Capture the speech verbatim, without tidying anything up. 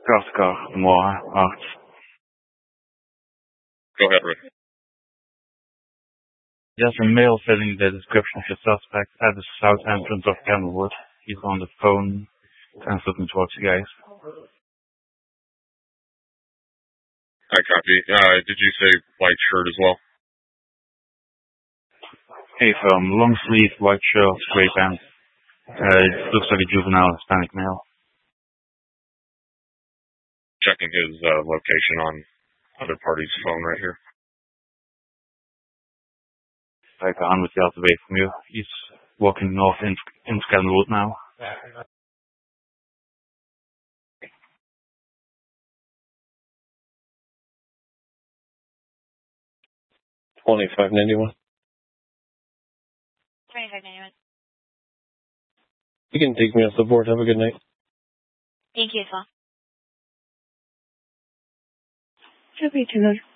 Oscar, moi, Art. Go ahead, Rick. There's a male filling the description of your suspect at the south entrance of Candlewood. He's on the phone and looking towards you guys. I copy. Uh, did you say white shirt as well? Hey, um, long sleeve, white shirt, grey pants. Uh, it looks like a juvenile Hispanic male. Checking his uh, location on other party's phone right here. Like a hundred yards away from you. He's walking north into, into Candlewood now. Twenty-five ninety-one. Twenty-five ninety-one. You can take me off the board. Have a good night. Thank you as well. Happy to know.